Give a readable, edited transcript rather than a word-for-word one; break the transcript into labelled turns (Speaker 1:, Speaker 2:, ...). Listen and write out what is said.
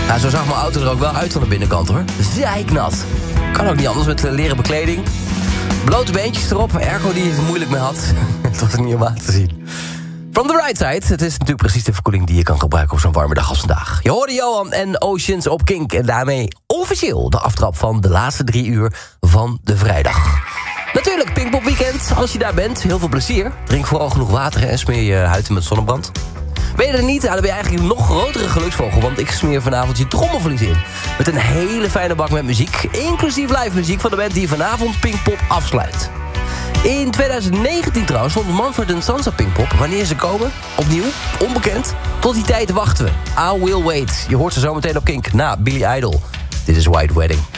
Speaker 1: Ja, zo zag mijn auto er ook wel uit van de binnenkant, hoor. Zeiknat. Kan ook niet anders met leren bekleding. Blote beentjes erop, airco die het moeilijk mee had. Het was niet om aan te zien. From the right side, het is natuurlijk precies de verkoeling die je kan gebruiken op zo'n warme dag als vandaag. Je hoorde Johan en Oceans op Kink en daarmee officieel de aftrap van de laatste 3 uur van de vrijdag. Natuurlijk, Pinkpop Weekend. Als je daar bent, heel veel plezier. Drink vooral genoeg water en smeer je huid met zonnebrand. Ben je er niet? Dan ben je eigenlijk een nog grotere geluksvogel, want ik smeer vanavond je trommelvlies in. Met een hele fijne bak met muziek, inclusief live muziek van de band die vanavond Pinkpop afsluit. In 2019 trouwens stond Mumford & Sons op Pinkpop. Wanneer ze komen? Opnieuw? Onbekend? Tot die tijd wachten we. I Will Wait. Je hoort ze zometeen op Kink na Billy Idol. Dit is White Wedding.